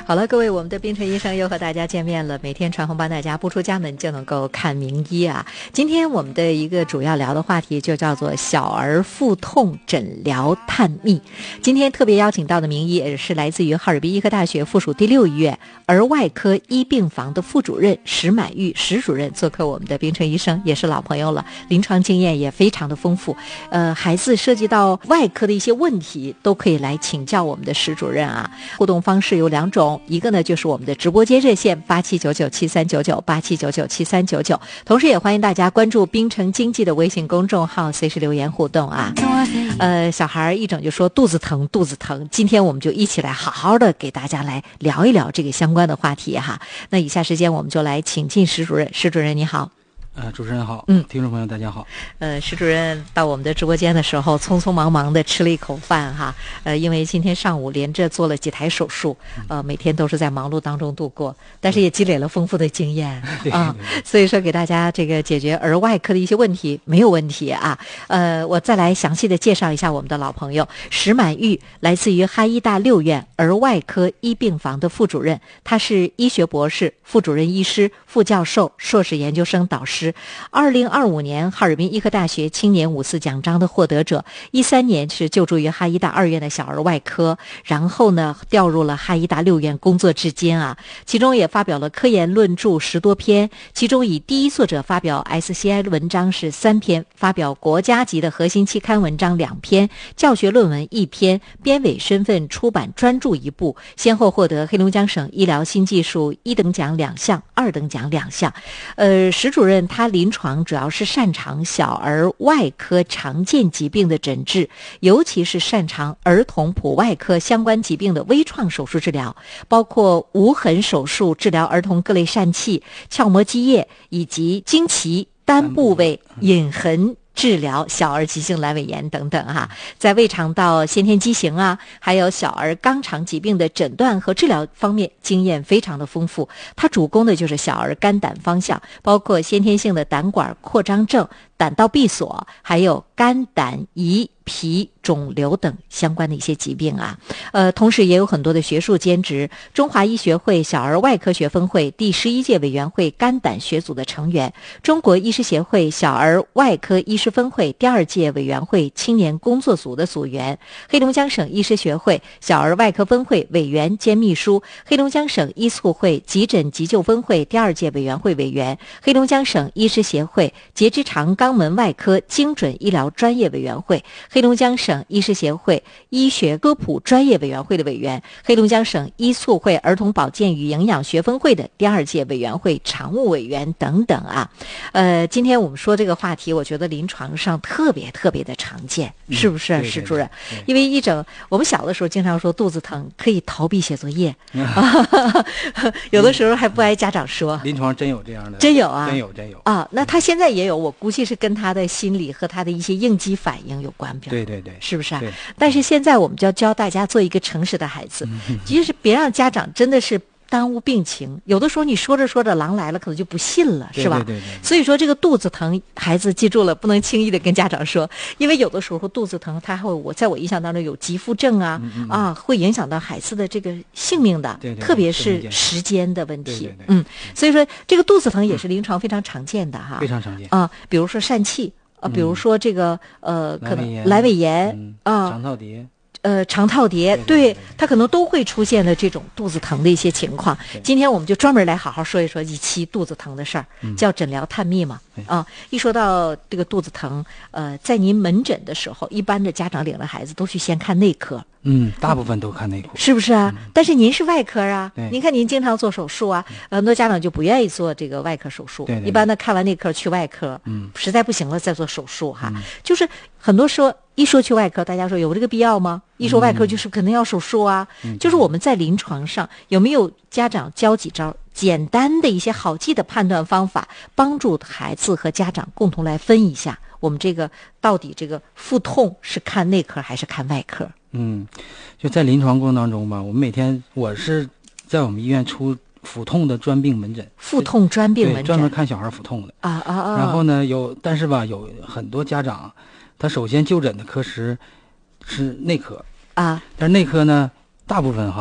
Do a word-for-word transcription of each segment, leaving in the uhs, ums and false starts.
好了，各位，我们的冰城医生又和大家见面了。每天传红帮大家不出家门就能够看名医啊。今天我们的一个主要聊的话题就叫做小儿腹痛诊疗探秘。今天特别邀请到的名医也是来自于哈尔滨医科大学附属第六医院儿外科医病房的副主任石满玉石主任做客我们的冰城医生，也是老朋友了，临床经验也非常的丰富。呃，孩子涉及到外科的一些问题都可以来请教我们的石主任啊。互动方式有两种，一个呢就是我们的直播间热线八七九九七三九九八七九九七三九九，同时也欢迎大家关注冰城经济的微信公众号，随时留言互动啊。呃，小孩一整就说肚子疼肚子疼，今天我们就一起来好好的给大家来聊一聊这个相关的话题哈。那以下时间我们就来请进石主任。石主任你好。 呃，主持人好， 嗯， 听众朋友大家好。 呃，石主任到我们的直播间的时候，匆匆忙忙的吃了一口饭哈。呃，因为今天上午连着做了几台手术，呃，每天都是在忙碌当中度过，但是也积累了丰富的经验啊、呃。所以说，给大家这个解决儿外科的一些问题没有问题啊。呃，我再来详细的介绍一下我们的老朋友石满玉，来自于哈医大六院儿外科医病房的副主任，他是医学博士、副主任医师、副教授、硕士研究生导师。二零二五年哈尔滨医科大学青年五四奖章的获得者，一三年是就读于哈医大二院的小儿外科，然后呢调入了哈医大六院工作至今啊，其中也发表了科研论著十多篇，其中以第一作者发表 S C I 文章是三篇，发表国家级的核心期刊文章两篇，教学论文一篇，编委身份出版专著一部，先后获得黑龙江省医疗新技术一等奖两项，二等奖两项。呃，石主任他临床主要是擅长小儿外科常见疾病的诊治，尤其是擅长儿童普外科相关疾病的微创手术治疗，包括无痕手术治疗儿童各类疝气、鞘膜积液以及经脐单部位隐痕治疗小儿急性阑尾炎等等哈、啊，在胃肠道先天畸形啊，还有小儿肛肠疾病的诊断和治疗方面经验非常的丰富。他主攻的就是小儿肝胆方向，包括先天性的胆管扩张症、胆道闭锁，还有肝胆胰脾肿瘤等相关的一些疾病啊。呃，同时也有很多的学术兼职，中华医学会小儿外科学分会第十一届委员会肝胆学组的成员，中国医师协会小儿外科医师分会第二届委员会青年工作组的组员，黑龙江省医师学会小儿外科分会委员兼秘书，黑龙江省医促会急诊急救分会第二届委员会委员，黑龙江省医师协会结直肠肛门外科精准医疗专业委员会，黑龙江省医师协会医学科普专业委员会的委员，黑龙江省医促会儿童保健与营养学分会的第二届委员会常务委员等等啊。呃，今天我们说这个话题，我觉得临床上特别特别的常见，是不是、啊、石主任？因为一整我们小的时候经常说肚子疼可以逃避写作业、嗯、有的时候还不挨家长说。 临床真有这样的， 真有啊， 真有真有啊。那他现在也有，我估计是跟他的心理和他的一些应激反应有关。 对对对， 是不是啊？ 对。 但是现在我们就要教大家做一个诚实的孩子，其实别让家长真的是耽误病情。有的时候你说着说着狼来了，可能就不信了，是吧？ 对对对对。 所以说这个肚子疼，孩子记住了，不能轻易的跟家长说，因为有的时候肚子疼，它会我在我印象当中有急腹症啊、嗯嗯、啊，会影响到孩子的这个性命的， 对对对， 特别是时间的问题。 对对对， 嗯，所以说这个肚子疼也是临床非常常见的哈， 非常常见啊，比如说疝气。呃，比如说这个、嗯、呃，可能阑尾炎啊、 嗯，肠套叠， 呃，肠套叠，对, 对, 对, 对，它可能都会出现了这种肚子疼的一些情况。今天我们就专门来好好说一说一期肚子疼的事儿，叫诊疗探秘嘛。啊，一说到这个肚子疼，呃，在您门诊的时候，一般的家长领了孩子都去先看内科。 嗯，大部分都看内科， 是不是啊？嗯、但是您是外科啊， 对， 您看您经常做手术啊，很多家长就不愿意做这个外科手术， 对对对， 一般的看完内科去外科， 嗯， 实在不行了再做手术哈。 嗯、 就是很多说一说去外科，大家说有这个必要吗？一说外科就是肯定要手术啊。 嗯、 就是我们在临床上有没有家长教几招简单的一些好记的判断方法，帮助孩子和家长共同来分一下，我们这个到底这个腹痛是看内科还是看外科？ 嗯，就在临床过程当中吧，我们每天我是在我们医院出腹痛的专病门诊， 腹痛专病门诊， 专门看小孩腹痛的啊啊啊。 然后呢，有但是吧，有很多家长，他首先就诊的科室是内科啊， 但是内科呢，大部分哈，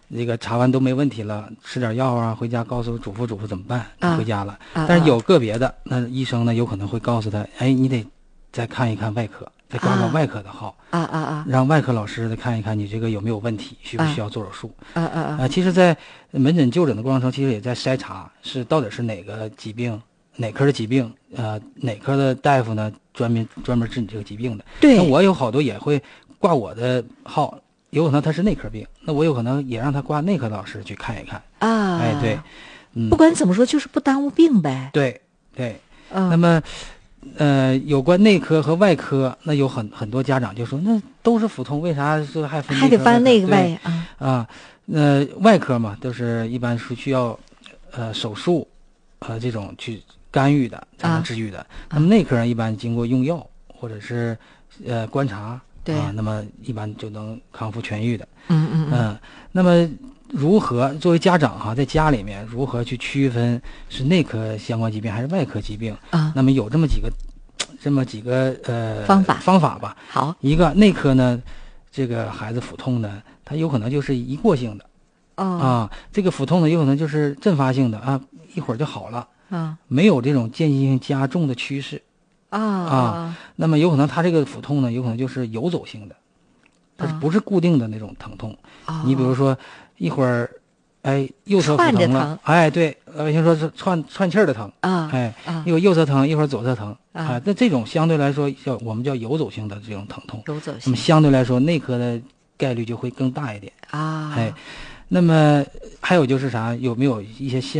这个查完都没问题了，吃点药啊，回家告诉嘱咐嘱咐怎么办， 啊回家了。 啊但是有个别的，那医生呢有可能会告诉他，哎，你得再看一看外科，再挂个外科的号， 啊啊啊， 让外科老师再看一看你这个有没有问题，需不需要做手术。 啊啊啊， 啊，其实，在门诊就诊的过程中，其实也在筛查是到底是哪个疾病，哪科的疾病，呃，哪科的大夫呢专门专门治你这个疾病的。 对， 那我有好多也会挂我的号，有可能他是内科病，那我有可能也让他挂内科老师去看一看。 啊， 哎，对，嗯， 不管怎么说，就是不耽误病呗。 对对， 嗯， 那么。呃，有关内科和外科，那有很很多家长就说，那都是腹痛，为啥说还分还得分内外外啊？ 啊，那、呃、外科嘛，都是一般是需要呃手术，呃这种去干预的才能治愈的。啊、那么内科一般经过用药或者是呃观察， 对啊，那么一般就能康复痊愈的。 嗯嗯嗯、 呃。那么如何作为家长哈、啊，在家里面如何去区分是内科相关疾病还是外科疾病啊？ 那么有这么几个。这么几个呃方法方法吧。 好， 一个内科呢，这个孩子腹痛呢，它有可能就是一过性的， 哦啊，这个腹痛呢有可能就是阵发性的啊，一会儿就好了， 啊， 没有这种间歇性加重的趋势啊啊。那么有可能他这个腹痛呢，有可能就是游走性的，它是不是固定的那种疼痛？ 啊、 你比如说一会儿。哎，右侧腹疼了， 疼哎，对，呃，先说是串串气儿的疼啊， 哎， 啊、 一会儿右侧疼，一会儿左侧疼啊， 那、呃、这种相对来说叫我们叫游走性的这种疼痛， 游走性， 那么相对来说内科的概率就会更大一点啊， 哎，那么还有就是啥，有没有一些现